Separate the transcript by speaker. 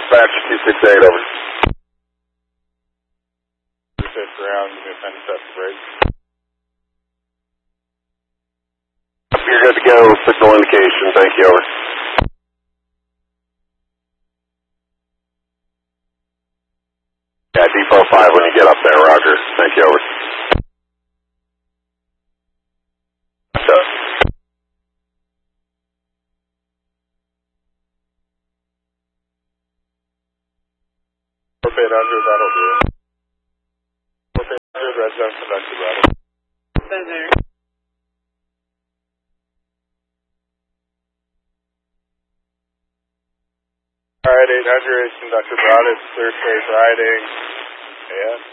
Speaker 1: dispatch 268, over.
Speaker 2: Safe ground, give me a pen to test the brakes.
Speaker 1: You're good to go, signal indication, thank you, over. Yeah, Depot 5 when you get up there, roger, thank you, over.
Speaker 2: Or 800, that'll do. 800, red zone conducted, rather.
Speaker 3: Been there.
Speaker 2: Alright, 800, conducted route, it's clear safe riding. Yeah.